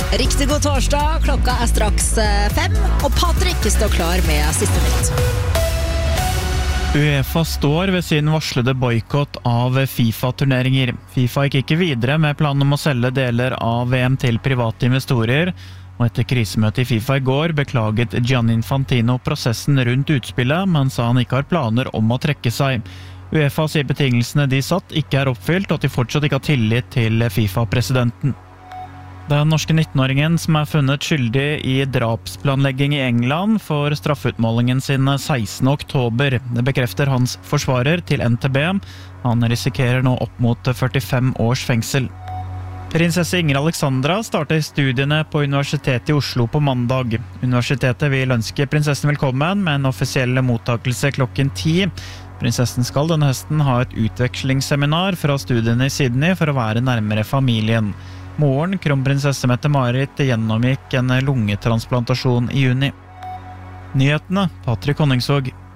Riktig god torsdag, klokka straks 5, og Patrick står klar med siste nytt. UEFA står ved sin varslede boykott av FIFA-turneringer. FIFA gikk ikke videre med planen om å selge deler av VM til private investorer, og etter krisemøtet i FIFA i går beklaget Gianni Infantino prosessen rundt utspillet, men sa han ikke har planer om å trekke seg. UEFA sier betingelsene de satt ikke er oppfylt, og at de fortsatt ikke har tillit til FIFA-presidenten. Den norske 19-åringen som er funnet skyldig i drapsplanlegging i England får straffutmålingen sin 16. oktober. Det bekrefter hans forsvarer til NTB. Han risikerer nå opp mot 45 års fengsel. Prinsesse Ingrid Alexandra starter studiene på Universitetet i Oslo på mandag. Universitetet vil ønske prinsessen velkommen med en offisiell mottakelse klokken 10. Prinsessen skal denne høsten ha et utvekslingsseminar fra studiene i Sydney for å være nærmere familien. Moren, kronprinsesse Mette-Marit, gjennomgikk en lungetransplantasjon i juni. Nyhetene, Patrick Honningsvåg.